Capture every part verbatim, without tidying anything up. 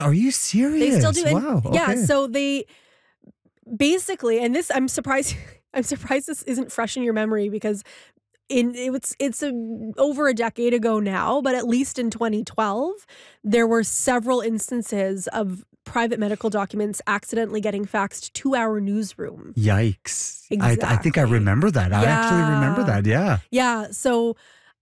Are you serious? They still do. And wow. yeah, Okay. so they basically, and this, I'm surprised, I'm surprised this isn't fresh in your memory because in it's it's a, over a decade ago now, but at least in twenty twelve, there were several instances of private medical documents accidentally getting faxed to our newsroom. Yikes. Exactly. I, I think I remember that. I actually remember that. Yeah. Yeah. So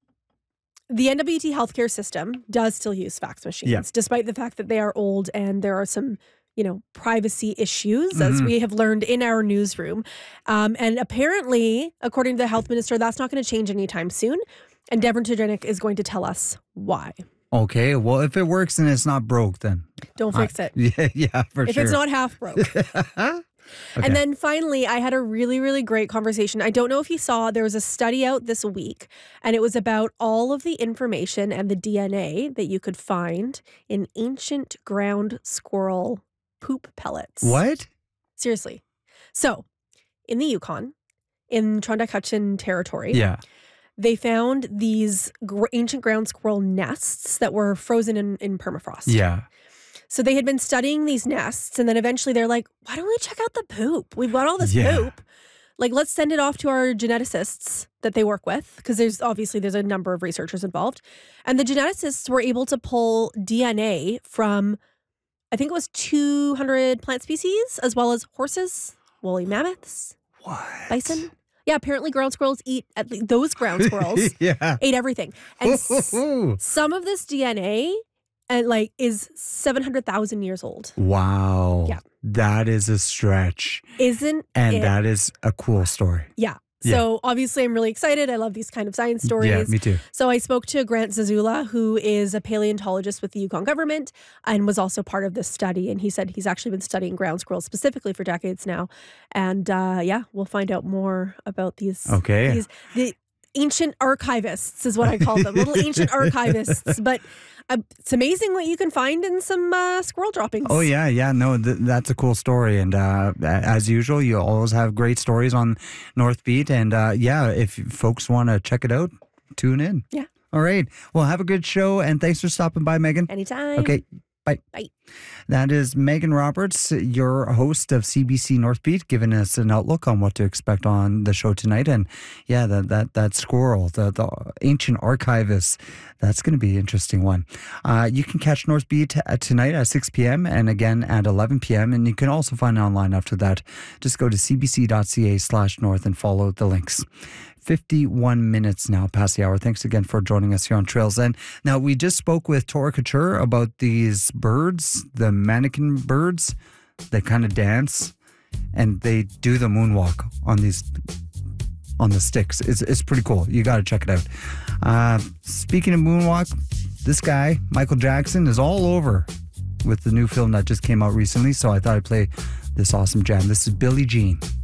the N W T healthcare system does still use fax machines, Yeah. despite the fact that they are old and there are some, you know, privacy issues, mm-hmm. as we have learned in our newsroom. Um, and apparently, according to the health minister, that's not going to change anytime soon. And Devon Todornic is going to tell us why. Okay, well, if it works and it's not broke, then don't fix it. Yeah, yeah, for if sure. If it's not half broke. Okay. And then finally, I had a really, really great conversation. I don't know if you saw, there was a study out this week, and it was about all of the information and the D N A that you could find in ancient ground squirrel poop pellets. What? Seriously. So, in the Yukon, in Trondheim territory, yeah. they found these gr- ancient ground squirrel nests that were frozen in, in permafrost. Yeah. So they had been studying these nests, and then eventually they're like, why don't we check out the poop? We've got all this yeah. poop. Like, let's send it off to our geneticists that they work with, because there's obviously there's a number of researchers involved. And the geneticists were able to pull D N A from, I think it was two hundred plant species, as well as horses, woolly mammoths, what? bison. Yeah, apparently ground squirrels eat, at least those ground squirrels yeah. ate everything. And s- some of this D N A and like is seven hundred thousand years old. Wow. Yeah. That is a stretch. Isn't And it? that is a cool story. Yeah. Yeah. So obviously I'm really excited. I love these kind of science stories. Yeah, me too. So I spoke to Grant Zazula, who is a paleontologist with the Yukon government and was also part of this study. And he said he's actually been studying ground squirrels specifically for decades now. And uh, yeah, we'll find out more about these. Okay. These, the ancient archivists is what I call them. Little ancient archivists. But uh, it's amazing what you can find in some uh, squirrel droppings. Oh, yeah. Yeah. No, th- that's a cool story. And uh, as usual, you always have great stories on North Beat. And uh, yeah, if folks want to check it out, tune in. Yeah. All right. Well, have a good show. And thanks for stopping by, Megan. Anytime. Okay. Bye. Bye. That is Megan Roberts, your host of C B C North Beat, giving us an outlook on what to expect on the show tonight. And yeah, that that that squirrel, the, the ancient archivist, that's going to be an interesting one. Uh, you can catch North Beat tonight at six p.m. and again at eleven p.m. And you can also find it online after that. Just go to cbc.ca slash north and follow the links. fifty-one minutes now past the hour. Thanks again for joining us here on Trails End. Now, we just spoke with Tora Couture about these birds, the mannequin birds that kind of dance and they do the moonwalk on these, on the sticks. It's, it's pretty cool. You got to check it out. Uh, speaking of moonwalk, this guy, Michael Jackson, is all over with the new film that just came out recently. So I thought I'd play this awesome jam. This is Billie Jean.